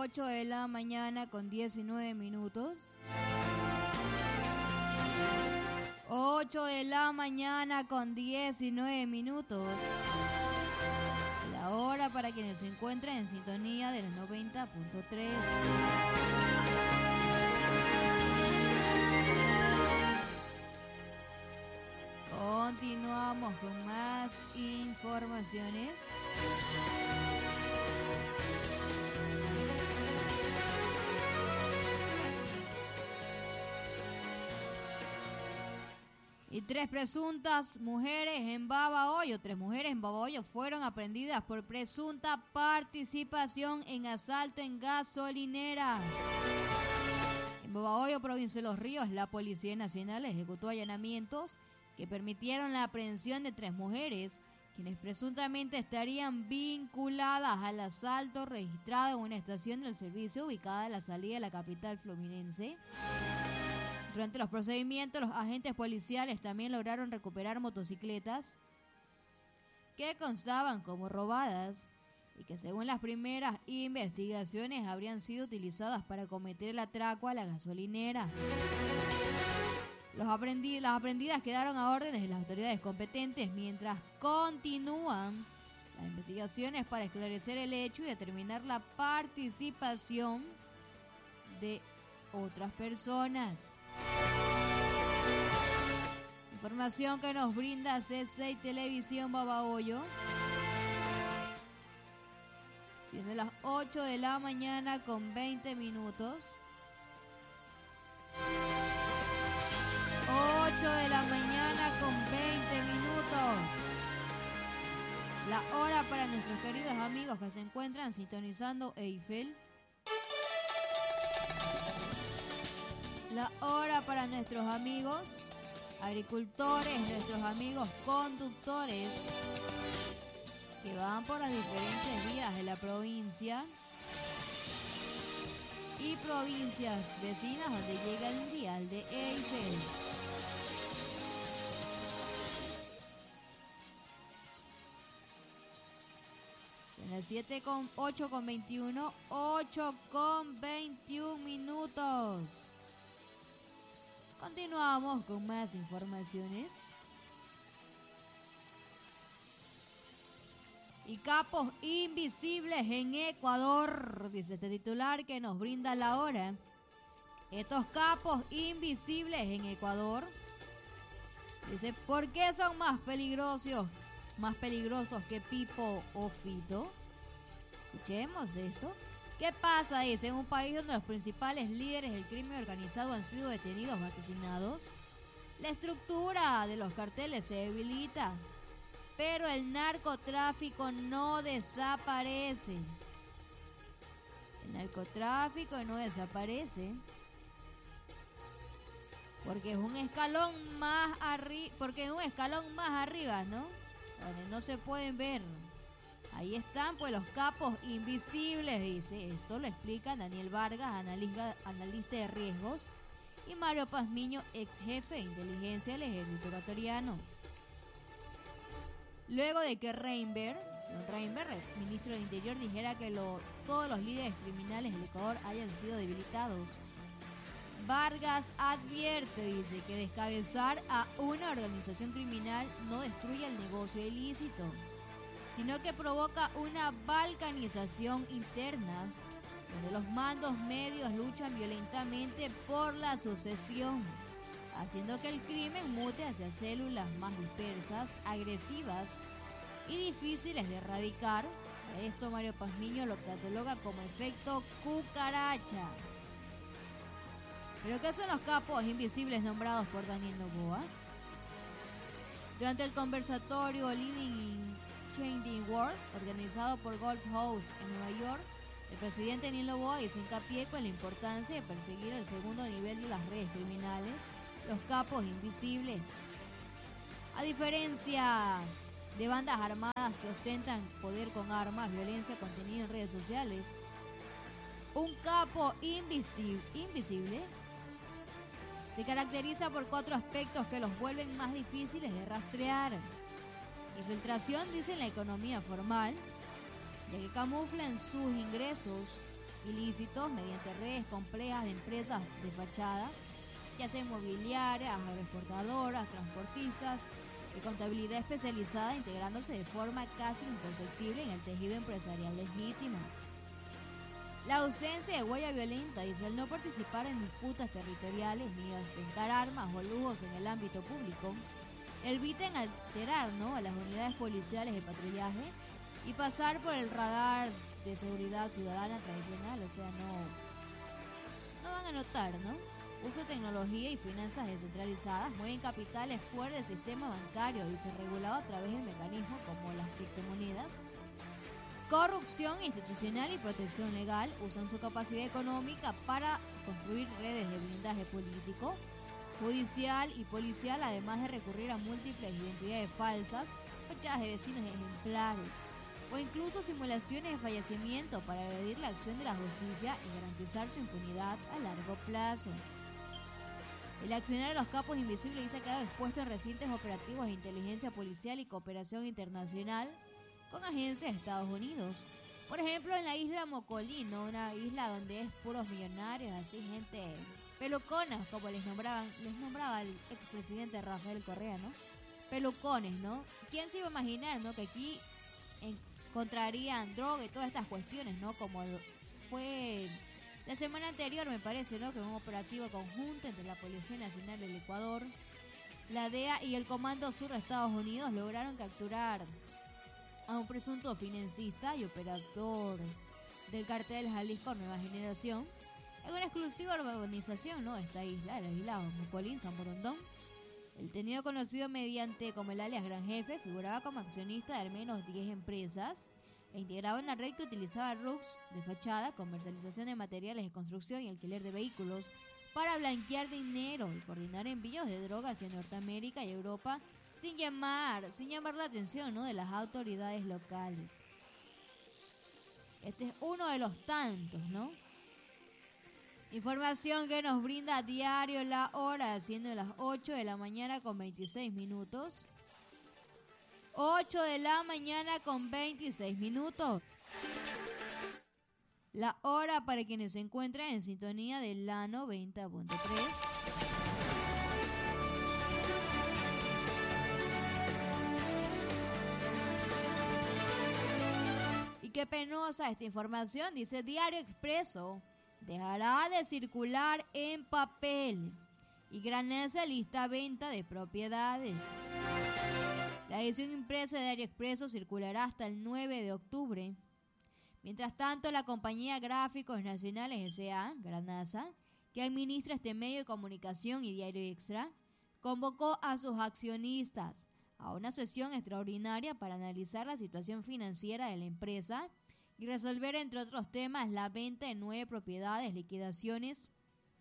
8 de la mañana con 19 minutos. 8 de la mañana con 19 minutos. La hora para quienes se encuentran en sintonía de los 90.3. Continuamos con más informaciones. Y tres mujeres en Babahoyo fueron aprehendidas por presunta participación en asalto en gasolinera. En Babahoyo, provincia de Los Ríos, la Policía Nacional ejecutó allanamientos que permitieron la aprehensión de 3 mujeres, quienes presuntamente estarían vinculadas al asalto registrado en una estación del servicio ubicada a la salida de la capital fluminense. Durante los procedimientos, los agentes policiales también lograron recuperar motocicletas que constaban como robadas y que, según las primeras investigaciones, habrían sido utilizadas para cometer el atraco a la gasolinera. Las aprendidas quedaron a órdenes de las autoridades competentes mientras continúan las investigaciones para esclarecer el hecho y determinar la participación de otras personas. Información que nos brinda C6 Televisión Babahoyo. Siendo las 8 de la mañana con 20 minutos. 8 de la mañana con 20 minutos. La hora para nuestros queridos amigos que se encuentran sintonizando Eiffel. La hora para nuestros amigos agricultores, nuestros amigos conductores que van por las diferentes vías de la provincia y provincias vecinas donde llega el dial de Eiffel. Son las 8:21 minutos. Continuamos con más informaciones. Y capos invisibles en Ecuador, dice este titular que nos brinda la hora. Estos capos invisibles en Ecuador, dice, ¿por qué son más peligrosos que Pipo o Fito? Escuchemos esto. ¿Qué pasa? Dice, en un país donde los principales líderes del crimen organizado han sido detenidos o asesinados, la estructura de los carteles se debilita, pero el narcotráfico no desaparece. El narcotráfico no desaparece porque es un escalón más arriba, ¿no? Donde no se pueden ver. Ahí están pues los capos invisibles, dice. Esto lo explica Daniel Vargas, analista de riesgos, y Mario Pazmiño, ex jefe de inteligencia del ejército ecuatoriano. Luego de que Reinberg, ministro del Interior, dijera que todos los líderes criminales del Ecuador hayan sido debilitados, Vargas advierte, dice, que descabezar a una organización criminal no destruye el negocio ilícito, sino que provoca una balcanización interna, donde los mandos medios luchan violentamente por la sucesión, haciendo que el crimen mute hacia células más dispersas, agresivas y difíciles de erradicar. A esto Mario Pazmiño lo cataloga como efecto cucaracha. ¿Pero qué son los capos invisibles nombrados por Daniel Noboa? Durante el conversatorio Leading Changing World, organizado por Gold House en Nueva York, el presidente Daniel Noboa hizo hincapié con la importancia de perseguir el segundo nivel de las redes criminales, los capos invisibles. A diferencia de bandas armadas que ostentan poder con armas, violencia, contenido en redes sociales, un capo invisible se caracteriza por 4 aspectos que los vuelven más difíciles de rastrear. Infiltración, dice, en la economía formal, ya que camuflan sus ingresos ilícitos mediante redes complejas de empresas de fachada, ya sea inmobiliarias, agroexportadoras, transportistas y contabilidad especializada, integrándose de forma casi imperceptible en el tejido empresarial legítimo. La ausencia de huella violenta, dice, el no participar en disputas territoriales ni ostentar armas o lujos en el ámbito público, eviten alterar, ¿no?, a las unidades policiales de patrullaje y pasar por el radar de seguridad ciudadana tradicional, o sea, no van a notar, ¿no? Uso de tecnología y finanzas descentralizadas, mueven capitales fuera del sistema bancario, dice, regulado a través del mecanismo como las criptomonedas. Corrupción institucional y protección legal, usan su capacidad económica para construir redes de blindaje político, judicial y policial, además de recurrir a múltiples identidades falsas, fachadas de vecinos ejemplares, o incluso simulaciones de fallecimiento para evadir la acción de la justicia y garantizar su impunidad a largo plazo. El accionar de los capos invisibles dice que ha quedado expuesto en recientes operativos de inteligencia policial y cooperación internacional con agencias de Estados Unidos. Por ejemplo, en la isla Mocolino, una isla donde es puros millonarios, así gente peluconas, como les nombraba el expresidente Rafael Correa, ¿no? Pelucones, ¿no? ¿Quién se iba a imaginar, no, que aquí encontrarían droga y todas estas cuestiones, ¿no? Como fue la semana anterior, me parece, ¿no?, que un operativo conjunto entre la Policía Nacional del Ecuador, la DEA y el Comando Sur de Estados Unidos lograron capturar a un presunto financista y operador del cartel Jalisco Nueva Generación en una exclusiva urbanización, ¿no?, de esta isla, la isla Mocolín, San Borondón. El tenido, conocido mediante como el alias Gran Jefe, figuraba como accionista de al menos 10 empresas e integraba una red que utilizaba RUCs de fachada, comercialización de materiales de construcción y alquiler de vehículos para blanquear dinero y coordinar envíos de drogas hacia Norteamérica y Europa sin llamar la atención, ¿no?, de las autoridades locales. Este es uno de los tantos, ¿no? Información que nos brinda a diario La Hora, siendo las 8 de la mañana con 26 minutos. 8 de la mañana con 26 minutos. La Hora para quienes se encuentran en sintonía de la 90.3. Y qué penosa esta información, dice Diario Expreso. Dejará de circular en papel y Granasa lista venta de propiedades. La edición impresa de Diario Expreso circulará hasta el 9 de octubre. Mientras tanto, la compañía Gráficos Nacionales S.A., Granasa, que administra este medio de comunicación y Diario Extra, convocó a sus accionistas a una sesión extraordinaria para analizar la situación financiera de la empresa y resolver, entre otros temas, la venta de 9 propiedades, liquidaciones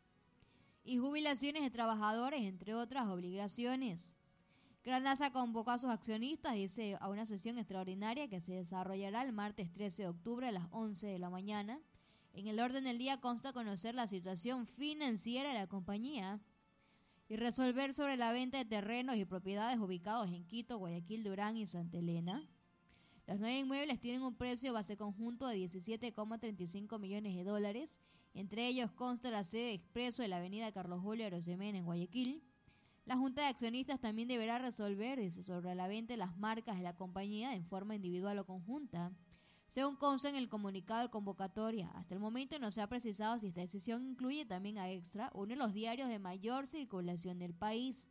y jubilaciones de trabajadores, entre otras obligaciones. Granasa convocó a sus accionistas, dice, a una sesión extraordinaria que se desarrollará el martes 13 de octubre a las 11 de la mañana. En el orden del día consta conocer la situación financiera de la compañía y resolver sobre la venta de terrenos y propiedades ubicados en Quito, Guayaquil, Durán y Santa Elena. Los 9 inmuebles tienen un precio base conjunto de 17,35 millones de dólares. Entre ellos consta la sede de Expreso de la avenida Carlos Julio Arosemena en Guayaquil. La Junta de Accionistas también deberá resolver, dice, sobre la venta de las marcas de la compañía en forma individual o conjunta, según consta en el comunicado de convocatoria. Hasta el momento no se ha precisado si esta decisión incluye también a Extra, uno de los diarios de mayor circulación del país.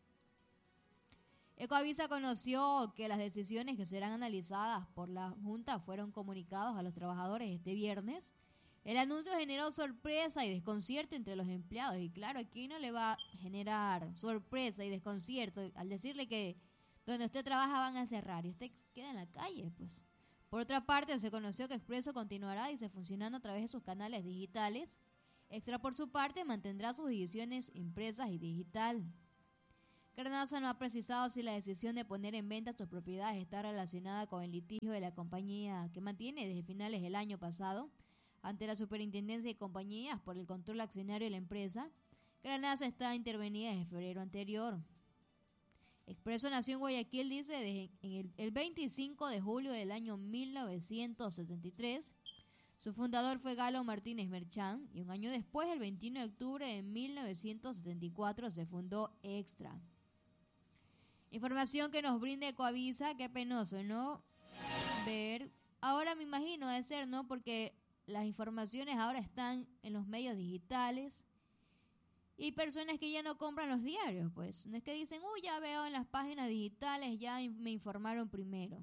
Ecoavisa conoció que las decisiones que serán analizadas por la Junta fueron comunicados a los trabajadores este viernes. El anuncio generó sorpresa y desconcierto entre los empleados. Y claro, aquí no le va a generar sorpresa y desconcierto al decirle que donde usted trabaja van a cerrar y usted queda en la calle, pues. Por otra parte, se conoció que Expreso continuará, dice, funcionando a través de sus canales digitales. Extra, por su parte, mantendrá sus ediciones impresas y digital. Granasa no ha precisado si la decisión de poner en venta sus propiedades está relacionada con el litigio de la compañía que mantiene desde finales del año pasado ante la Superintendencia de Compañías por el control accionario de la empresa. Granasa está intervenida desde febrero anterior. Expreso nació en Guayaquil, dice, el 25 de julio del año 1973. Su fundador fue Galo Martínez Merchán y un año después, el 21 de octubre de 1974, se fundó Extra. Información que nos brinda Ecoavisa, qué penoso, ¿no? Ver, ahora me imagino de ser, ¿no? Porque las informaciones ahora están en los medios digitales y hay personas que ya no compran los diarios, pues. No es que dicen, ya veo en las páginas digitales, ya me informaron primero.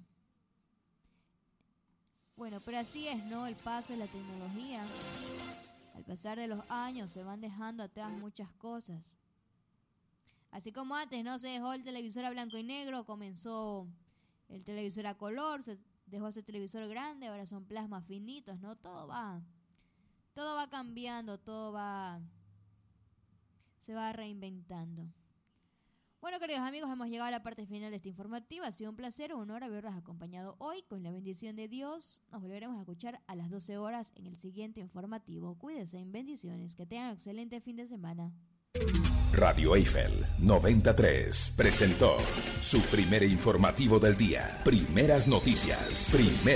Bueno, pero así es, ¿no? El paso de la tecnología. Al pasar de los años se van dejando atrás muchas cosas. Así como antes no se dejó el televisor a blanco y negro, comenzó el televisor a color, se dejó ese televisor grande, ahora son plasmas finitos, ¿no? Todo va cambiando, se va reinventando. Bueno, queridos amigos, hemos llegado a la parte final de esta informativa. Ha sido un placer, un honor haberlos acompañado hoy. Con la bendición de Dios, nos volveremos a escuchar a las 12 horas en el siguiente informativo. Cuídense, en bendiciones, que tengan un excelente fin de semana. Radio Eiffel 93 presentó su primer informativo del día. Primeras noticias.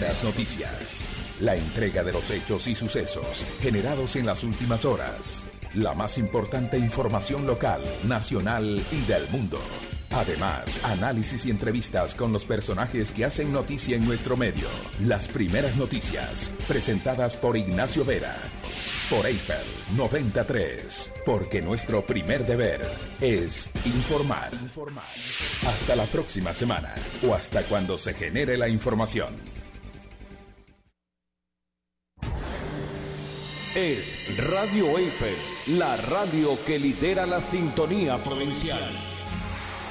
La entrega de los hechos y sucesos generados en las últimas horas. La más importante información local, nacional y del mundo. Además, análisis y entrevistas con los personajes que hacen noticia en nuestro medio. Las primeras noticias, presentadas por Ignacio Vera. Por Eiffel 93, porque nuestro primer deber es informar. Hasta la próxima semana, o hasta cuando se genere la información. Es Radio Eiffel, la radio que lidera la sintonía provincial.